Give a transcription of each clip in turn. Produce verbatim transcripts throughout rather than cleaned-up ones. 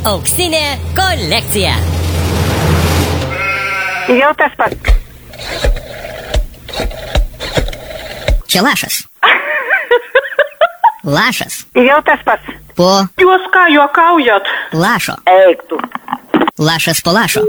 Auksinė kolekcija. Jau tas pats. Čia lašas. Lašas. Jau tas pats. Po Jūs ką juokaujat? lašo. Eik tu. Lašas po lašo.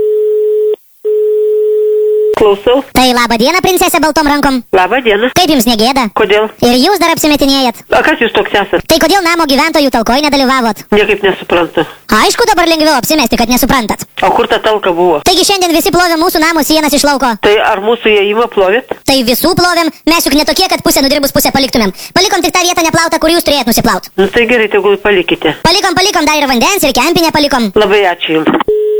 Klausau. Tai laba diena, princesė baltom rankom. Labą dieną. Kaip jums negėda? Kodėl? Ir jūs dar apsimetinėjat. A kas jūs toks esat? Tai kodėl namo gyventojų talkoj nedalyvavot? Niekaip nesuprantu. Aišku, dabar lengviau apsimesti, kad nesuprantat. O kur ta talka buvo? Taigi šiandien visi plovė mūsų namo sienas iš lauko. Tai ar mūsų įėjimą plovėt? Tai visų plovėm, mes juk netokie, kad pusę nudirbus pusę paliktumėm. Palikom tik tą vietą neplautą, kur jūs turėjot nusiplaut. Nu tai gerai, tegul palikite. Palikom, palikom, dar ir vandens, ir kempinę palikom. Labai ačiū jums.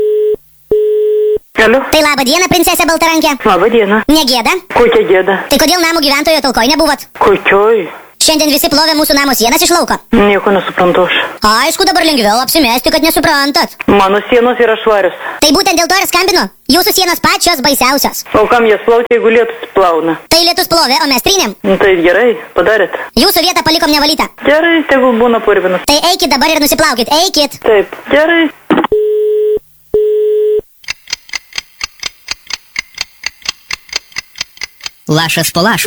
Alio? Tai laba diena, princesė baltarankė. Labą dieną. Negėda? Kokia gėda? Tai kodėl namo gyventojo talkoj nebuvot? Kokioj? Šiandien visi plovė mūsų namo sienas iš lauko. Nieko nesuprantu aš. Aišku, dabar lengviau apsimesti, kad nesuprantat. Mano sienos yra švarios. Tai būtent dėl to ir skambinu. Jūsų sienos pačios baisiausios. O kam jas plauti, jeigu lietus plauna? Tai lietus plovė, o mes trynėm. Nu tai gerai, padarėt. Jūsų vietą palikom nevalytą. Gerai, tegul būna purvinas. Tai eikit dabar ir nusiplaukit, eikit. Taip, gerai. Lašas po lašo.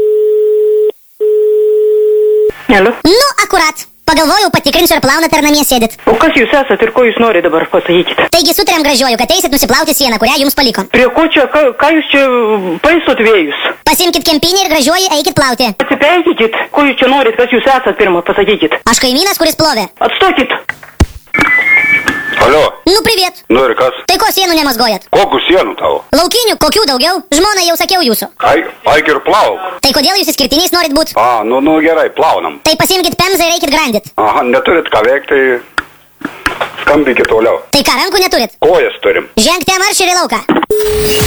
Alio? Nu, akurat. Pagalvojau, patikrinsiu, ar plaunat, ar namie sėdit. O kas jūs esat ir ko jūs norite dabar, pasakykit? Taigi sutarėm gražiuoju, kad eisit nusiplauti sieną, kurią jums palikom. Prie ko čia, ką, ką jūs čia paisot vėjus? Pasimkit kempinį ir gražiuoju eikit plauti. Atsipeikykit, ko jūs čia norit, kas jūs esat pirmą, pasakykit. Aš kaimynas, kuris plovė. Atstokit. Alio, Nu, priviet. nu ir kas? Tai ko sienų nemazgojat? Kokių sienų tavo? Laukinių, kokių daugiau? Žmona jau sakiau jūsų. Ai, aik ir plauk. Tai kodėl jūs išskirtiniais norit būt? A, nu, nu gerai, plaunam. Tai pasimkit pemzą ir eikit grandit. Aha, neturit ką veikti, tai skambinkit toliau. Tai ką, rankų neturit? Kojas turim. Žengti marš ir į lauką.